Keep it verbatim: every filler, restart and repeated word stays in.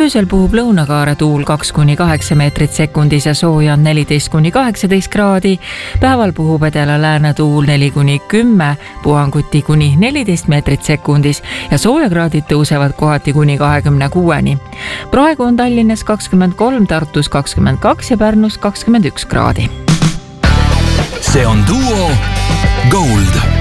öösel puhub lõunakaare tuul kaks kuni kaheksa meetrit sekundis ja sooja on neliteist kuni kaheksateist kraadi. Päeval puhub edela lääne tuul neli kuni kümme, puhanguti kuni neliteist meetrit sekundis ja soojakraadid tõusevad kohati kuni kahekümne kuueni. Praegu on Tallinnas kakskümmend kolm, Tartus kakskümmend kaks ja Pärnus kakskümmend üks kraadi. See on Duo Gold.